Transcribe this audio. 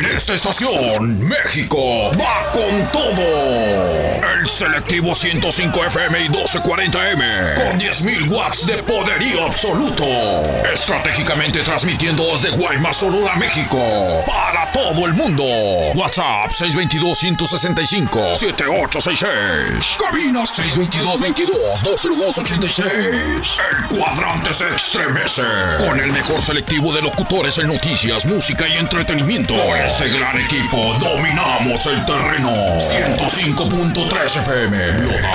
En esta estación, México va con todo. El selectivo 105 FM y 1240M, con 10.000 watts de poderío absoluto. Estratégicamente transmitiendo desde Guaymas, Sonora, México, para todo el mundo. WhatsApp 622-165-7866. Cabina 622-22-20286. El cuadrante se estremece con el mejor selectivo de locutores en noticias, música y entretenimiento. Por este gran equipo dominamos el terreno. 105.3 FM.